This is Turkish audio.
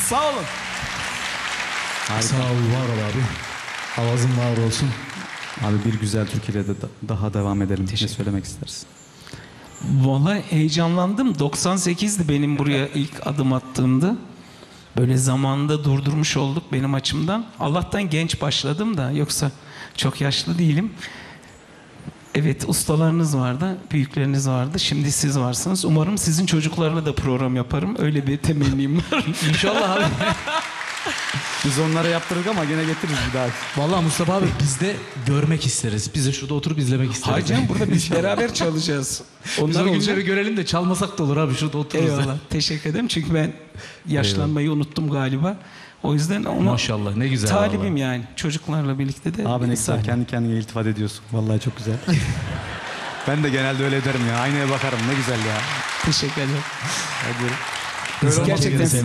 Sağ olun. Harika. Sağ ol, var ol abi. Avazın var olsun. Abi bir güzel türküyle de daha devam edelim. Ne söylemek istersin? Vallahi heyecanlandım. 98'di benim buraya ilk adım attığımda. Böyle zamanında durdurmuş olduk benim açımdan. Allah'tan genç başladım da, yoksa çok yaşlı değilim. Evet, ustalarınız vardı, büyükleriniz vardı. Şimdi siz varsınız. Umarım sizin çocuklarla da program yaparım. Öyle bir temennim var. İnşallah abi. Biz onlara yaptırdık ama gene getiririz bir daha. Vallahi Mustafa abi biz de görmek isteriz. Biz de şurada oturup izlemek isteriz. Hayır canım, burada biz beraber çalacağız. Biz Onlar o olacak. günleri görelim de çalmasak da olur abi, şurada otururuz. Eyvallah. Teşekkür ederim. Çünkü ben yaşlanmayı unuttum galiba. O yüzden ona Maşallah, ne güzel. talibim vallahi. yani. Çocuklarla birlikte de. Abi ne güzel kendi kendine iltifat ediyorsun. Vallahi çok güzel. Ben de genelde öyle ederim ya. Aynaya bakarım, ne güzel ya. Teşekkür ederim. Hadi. Gerçekten